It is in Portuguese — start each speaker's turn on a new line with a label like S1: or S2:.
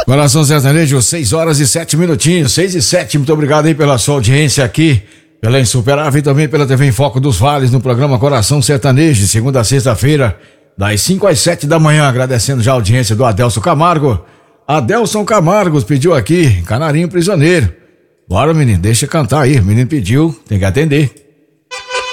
S1: Coração Sertanejo, 6h07. 6h07, muito obrigado aí pela sua audiência aqui, pela Insuperável e também pela TV em Foco dos Vales, no programa Coração Sertanejo, de segunda a sexta-feira, das 5 às 7 da manhã, agradecendo já a audiência do Adelson Camargo. Adelson Camargo pediu aqui, Canarinho Prisioneiro. Bora, menino, deixa cantar aí, o menino pediu, tem que atender.